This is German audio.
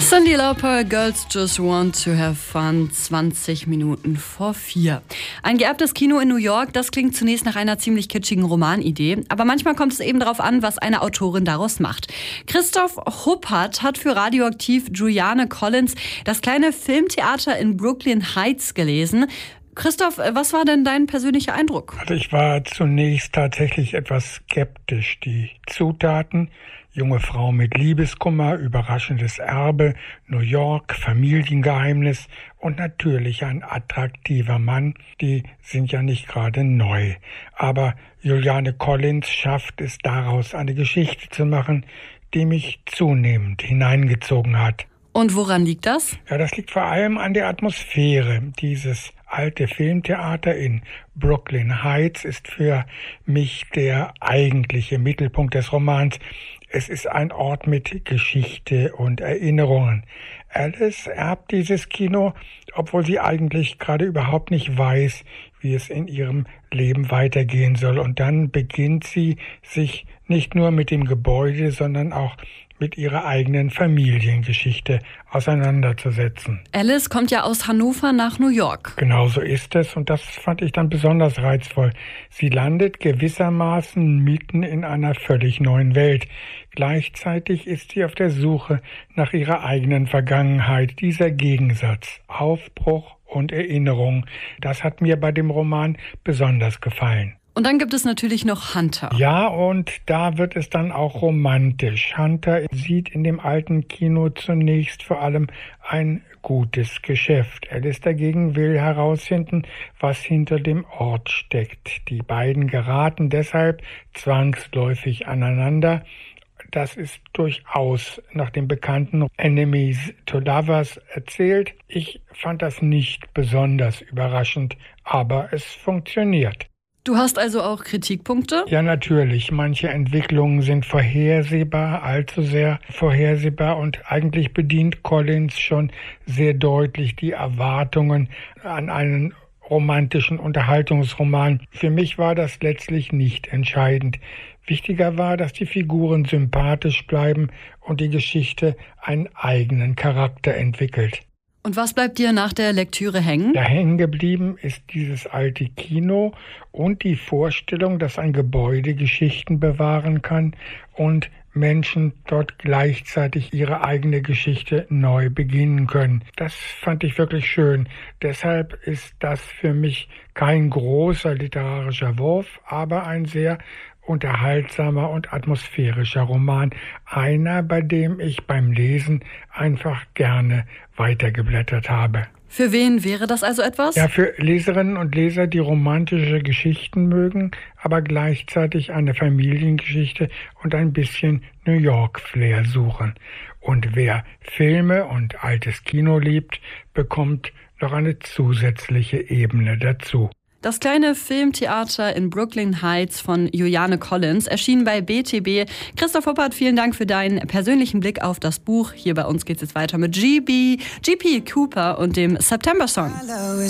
Cyndi Lauper, Girls Just Want to Have Fun, 20 Minuten vor 4. Ein geerbtes Kino in New York, das klingt zunächst nach einer ziemlich kitschigen Romanidee. Aber manchmal kommt es eben darauf an, was eine Autorin daraus macht. Christoph Huppert hat für Radioaktiv Juliane Collins das kleine Filmtheater in Brooklyn Heights gelesen. Christoph, was war denn dein persönlicher Eindruck? Also ich war zunächst tatsächlich etwas skeptisch. Die Zutaten: junge Frau mit Liebeskummer, überraschendes Erbe, New York, Familiengeheimnis und natürlich ein attraktiver Mann, die sind ja nicht gerade neu. Aber Juliane Collins schafft es daraus, eine Geschichte zu machen, die mich zunehmend hineingezogen hat. Und woran liegt das? Ja, das liegt vor allem an der Atmosphäre. Dieses alte Filmtheater in Brooklyn Heights ist für mich der eigentliche Mittelpunkt des Romans. Es ist ein Ort mit Geschichte und Erinnerungen. Alice erbt dieses Kino, obwohl sie eigentlich gerade überhaupt nicht weiß, wie es in ihrem Leben weitergehen soll. Und dann beginnt sie, sich nicht nur mit dem Gebäude, sondern auch mit ihrer eigenen Familiengeschichte auseinanderzusetzen. Alice kommt ja aus Hannover nach New York. Genau so ist es, und das fand ich dann besonders reizvoll. Sie landet gewissermaßen mitten in einer völlig neuen Welt. Gleichzeitig ist sie auf der Suche nach ihrer eigenen Vergangenheit. Dieser Gegensatz, Aufbruch und Erinnerung, das hat mir bei dem Roman besonders gefallen. Und dann gibt es natürlich noch Hunter. Ja, und da wird es dann auch romantisch. Hunter sieht in dem alten Kino zunächst vor allem ein gutes Geschäft. Alice dagegen will herausfinden, was hinter dem Ort steckt. Die beiden geraten deshalb zwangsläufig aneinander. Das ist durchaus nach dem bekannten Enemies to Lovers erzählt. Ich fand das nicht besonders überraschend, aber es funktioniert. Du hast also auch Kritikpunkte? Ja, natürlich. Manche Entwicklungen sind vorhersehbar, allzu sehr vorhersehbar, und eigentlich bedient Collins schon sehr deutlich die Erwartungen an einen romantischen Unterhaltungsroman. Für mich war das letztlich nicht entscheidend. Wichtiger war, dass die Figuren sympathisch bleiben und die Geschichte einen eigenen Charakter entwickelt. Und was bleibt dir nach der Lektüre hängen? Ja, hängen geblieben ist dieses alte Kino und die Vorstellung, dass ein Gebäude Geschichten bewahren kann und Menschen dort gleichzeitig ihre eigene Geschichte neu beginnen können. Das fand ich wirklich schön. Deshalb ist das für mich kein großer literarischer Wurf, aber ein sehr unterhaltsamer und atmosphärischer Roman. Einer, bei dem ich beim Lesen einfach gerne weitergeblättert habe. Für wen wäre das also etwas? Ja, für Leserinnen und Leser, die romantische Geschichten mögen, aber gleichzeitig eine Familiengeschichte und ein bisschen New York-Flair suchen. Und wer Filme und altes Kino liebt, bekommt noch eine zusätzliche Ebene dazu. Das kleine Filmtheater in Brooklyn Heights von Juliane Collins erschien bei BTB. Christoph Huppert, vielen Dank für deinen persönlichen Blick auf das Buch. Hier bei uns geht es jetzt weiter mit GP Cooper und dem September Song.